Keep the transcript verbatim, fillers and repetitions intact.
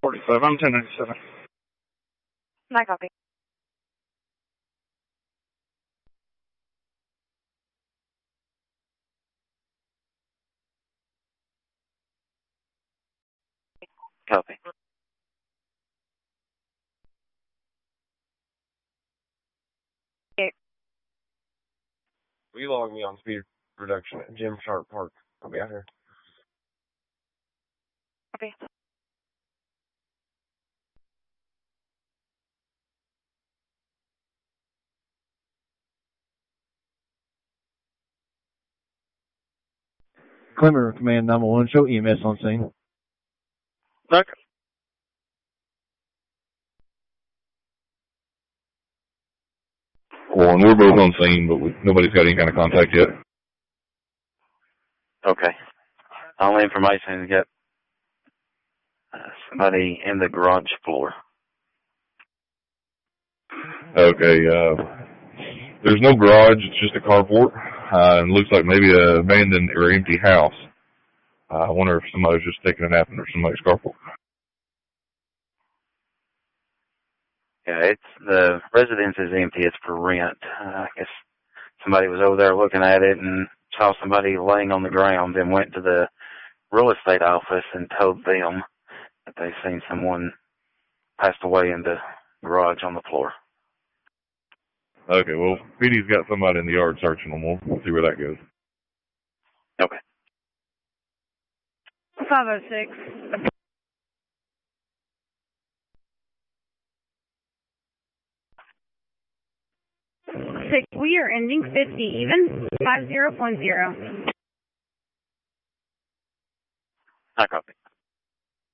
forty-five. I'm ten ninety-seven. I copy. Copy. Okay. Will you log me on speed reduction at Jim Sharp Park? I'll be out here. Okay. Clemmer, Command nine one one, show E M S on scene. Okay. Well, and we're both on scene, but we, nobody's got any kind of contact yet. Okay. Only information is got uh, somebody in the garage floor. Okay, uh, there's no garage, it's just a carport. Uh, and it looks like maybe an abandoned or empty house. Uh, I wonder if somebody's just taking a nap under somebody's carport. Yeah, it's the residence is empty. It's for rent. Uh, I guess somebody was over there looking at it and saw somebody laying on the ground and went to the real estate office and told them that they seen someone passed away in the garage on the floor. Okay, well, P D's got somebody in the yard searching them. We'll see where that goes. Okay. five oh six. Six, we are ending fifty even, five zero point zero. I copy.